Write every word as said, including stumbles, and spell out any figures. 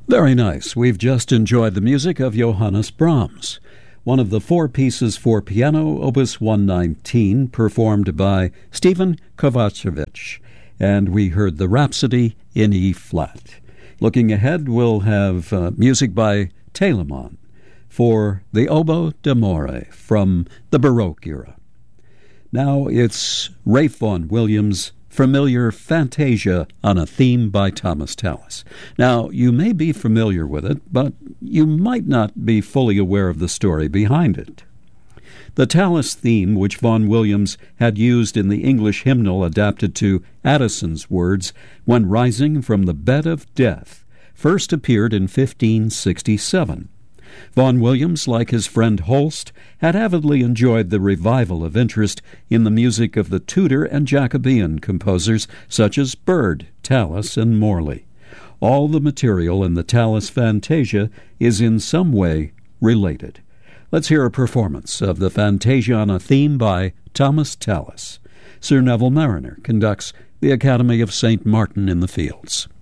Very nice. We've just enjoyed the music of Johannes Brahms, one of the four pieces for piano, Opus one nineteen, performed by Stephen Kovacevic, and we heard the Rhapsody in E-flat. Looking ahead, we'll have uh, music by Telemann for the Oboe d'Amore from the Baroque era. Now it's Ralph Vaughan Williams' familiar Fantasia on a Theme by Thomas Tallis. Now, you may be familiar with it, but you might not be fully aware of the story behind it. The Tallis theme, which Vaughan Williams had used in the English hymnal adapted to Addison's words, When Rising from the Bed of Death, first appeared in fifteen sixty-seven. Vaughan Williams, like his friend Holst, had avidly enjoyed the revival of interest in the music of the Tudor and Jacobean composers such as Byrd, Tallis, and Morley. All the material in the Tallis Fantasia is in some way related. Let's hear a performance of the Fantasia on a Theme by Thomas Tallis. Sir Neville Marriner conducts the Academy of Saint Martin in the Fields.